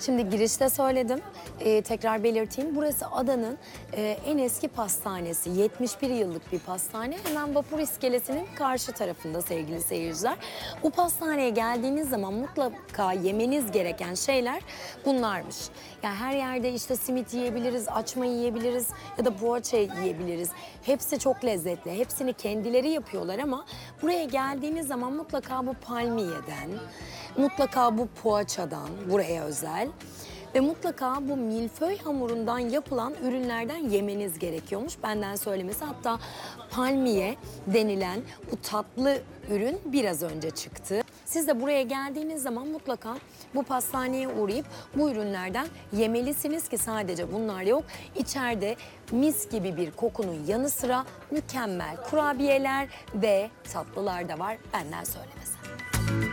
Şimdi girişte söyledim, tekrar belirteyim. Burası adanın en eski pastanesi. 71 yıllık bir pastane. Hemen vapur iskelesinin karşı tarafında sevgili seyirciler. Bu pastaneye geldiğiniz zaman mutlaka yemeniz gereken şeyler bunlarmış. Yani her yerde işte simit yiyebiliriz, açma yiyebiliriz ya da poğaça yiyebiliriz. Hepsi çok lezzetli. Hepsini kendileri yapıyorlar ama buraya geldiğiniz zaman mutlaka bu palmiyeden, mutlaka bu poğaçadan, buraya özel ve mutlaka bu milföy hamurundan yapılan ürünlerden yemeniz gerekiyormuş. Benden söylemesi, hatta palmiye denilen bu tatlı ürün biraz önce çıktı. Siz de buraya geldiğiniz zaman mutlaka bu pastaneye uğrayıp bu ürünlerden yemelisiniz ki sadece bunlar yok. İçeride mis gibi bir kokunun yanı sıra mükemmel kurabiyeler ve tatlılar da var, benden söylemesi.